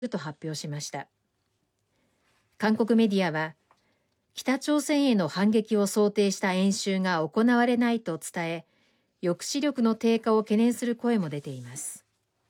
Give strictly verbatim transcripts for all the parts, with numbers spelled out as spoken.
と発表しました。韓国メディアは、北朝鮮への反撃を想定した演習が行われないと伝え、抑止力の低下を懸念する声も出ています。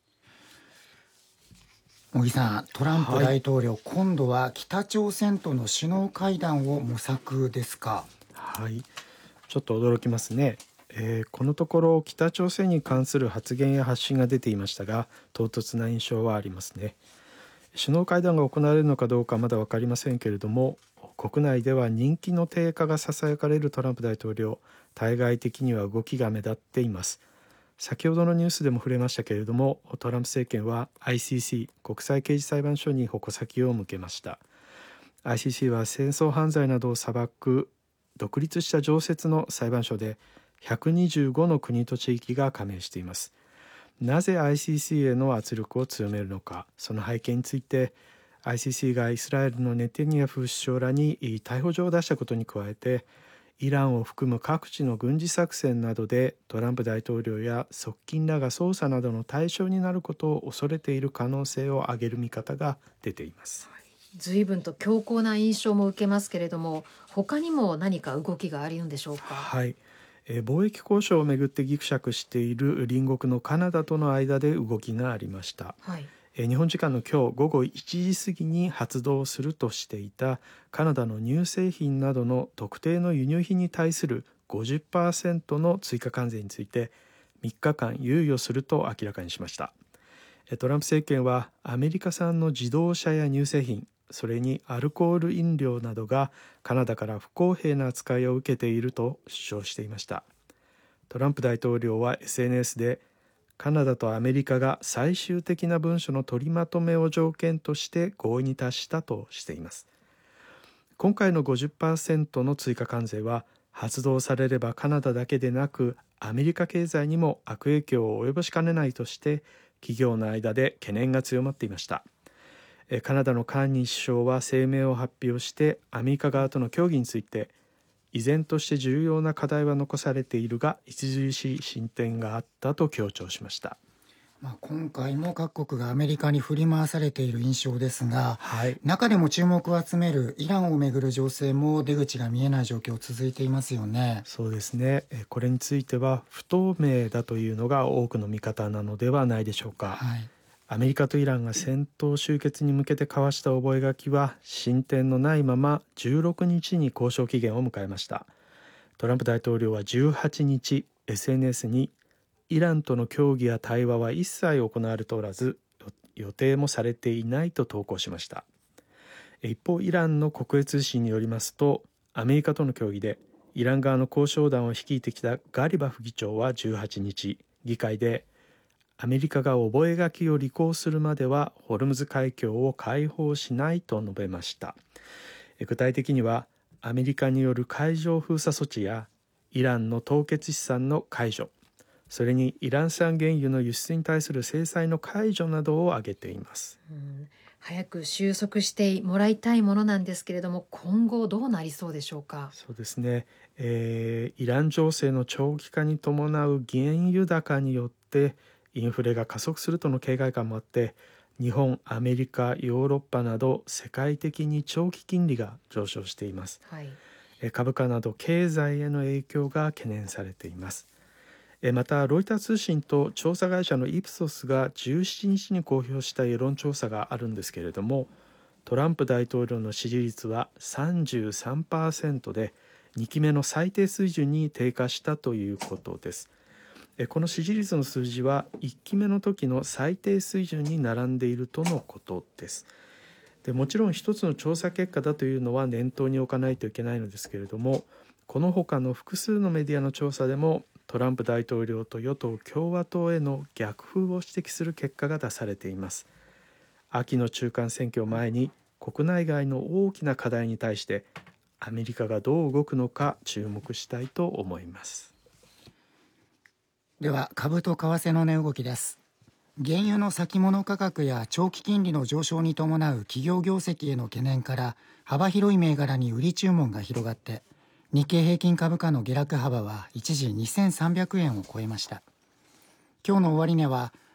茂木さん、トランプ大統領、はい、今度は北朝鮮との首脳会談を模索ですか。 はい、ちょっと驚きますね。えー、このところ北朝鮮に関する発言や発信が出ていましたが、唐突な印象はありますね。首脳会談が行われるのかどうかまだ分かりませんけれども、国内では人気の低下がささやかれるトランプ大統領、対外的には動きが目立っています。先ほどのニュースでも触れましたけれども、トランプ政権は アイシーシー 国際刑事裁判所に矛先を向けました。 アイシーシー は戦争犯罪などを裁く独立した常設の裁判所で、ひゃくにじゅうごの国と地域が加盟しています。なぜ アイシーシー への圧力を強めるのか、その背景について アイシーシー がイスラエルのネタニヤフ首相らに逮捕状を出したことに加えて、イランを含む各地の軍事作戦などでトランプ大統領や側近らが捜査などの対象になることを恐れている可能性を挙げる見方が出ています。 随分と強硬な印象も受けますけれども、他にも何か動きがあるんでしょうか。 はい、えー、貿易交渉をめぐってギクシャクしている隣国のカナダとの間で動きがありました。はい、えー、日本時間の今日午後いちじ過ぎに発動するとしていたカナダの乳製品などの特定の輸入品に対する ごじゅっパーセント の追加関税についてみっかかん猶予すると明らかにしました。トランプ政権はアメリカ産の自動車や乳製品、それにアルコール飲料などがカナダから不公平な扱いを受けていると主張していました。トランプ大統領は エスエヌエス で、カナダとアメリカが最終的な文書の取りまとめを条件として合意に達したとしています。今回の ごじゅっパーセント の追加関税は発動されればカナダだけでなくアメリカ経済にも悪影響を及ぼしかねないとして企業の間で懸念が強まっていました。カナダのカーニー首相は声明を発表してアメリカ側との協議について、依然として重要な課題は残されているが著しい進展があったと強調しました。 まあ、今回も各国がアメリカに振り回されている印象ですが、 はい、 中でも注目を集めるイランをめぐる情勢も出口が見えない状況続いていますよね。 そうですね。これについては不透明だというのが多くの見方なのではないでしょうか。はい、アメリカとイランが戦闘終結に向けて交わした覚書は進展のないままじゅうろくにちに交渉期限を迎えました。トランプ大統領はじゅうはちにち エスエヌエス にイランとの協議や対話は一切行われておらず予定もされていないと投稿しました。一方、イランの国営通信によりますと、アメリカとの協議でイラン側の交渉団を率いてきたガリバフ議長はじゅうはちにち議会で、アメリカが覚書を履行するまではホルムズ海峡を開放しないと述べました。具体的にはアメリカによる海上封鎖措置やイランの凍結資産の解除、それにイラン産原油の輸出に対する制裁の解除などを挙げています。 うん、早く収束してもらいたいものなんですけれども、今後どうなりそうでしょうか。 そうですね、えー、イラン情勢の長期化に伴う原油高によってインフレが加速するとの警戒感もあって、日本、アメリカ、ヨーロッパなど世界的に長期金利が上昇しています。はい、株価など経済への影響が懸念されています。またロイター通信と調査会社のイプソスがじゅうしちにちに公表した世論調査があるんですけれども、トランプ大統領の支持率は さんじゅうさんパーセント でにきめの最低水準に低下したということです。この支持率の数字はいっきめの時の最低水準に並んでいるとのことです。でもちろん一つの調査結果だというのは念頭に置かないといけないのですけれども、この他の複数のメディアの調査でもトランプ大統領と与党共和党への逆風を指摘する結果が出されています。秋の中間選挙を前に国内外の大きな課題に対してアメリカがどう動くのか注目したいと思います。 では株と為替の値動きです。原油の先物価格や長期金利の上昇に伴う企業業績への懸念から幅広い銘柄に売り注文が広がって、日経平均株価の下落幅は一時にせんさんびゃくえんを超えました。今日の終値は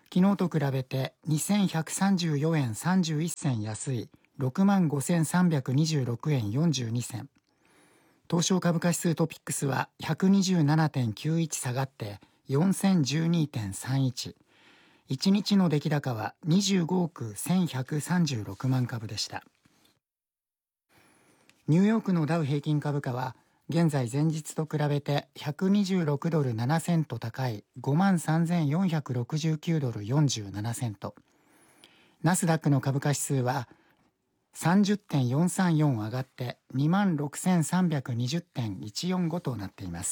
昨日と比べてにせんひゃくさんじゅうよえんさんじゅういっせん安い ろくまんごせんさんびゃくにじゅうろくえんよんじゅうにせん。東証株価指数トピックスは ひゃくにじゅうななてんきゅういち 下がってよんせんじゅうにてんさんいち。いちにちの出来高はにじゅうごおくせんひゃくさんじゅうろくまんかぶでした。ニューヨークのダウ平均株価は現在前日と比べてひゃくにじゅうろくドルななセント高い ごまんさんぜんよんひゃくろくじゅうきゅうドルよんじゅうななセント。ナスダックの株価指数は さんじゅってんよんさんよん 上がって にまんろくせんさんびゃくにじゅってんいちよんご となっています。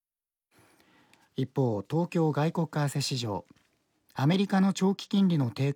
一方、東京外国為替市場、アメリカの長期金利の低下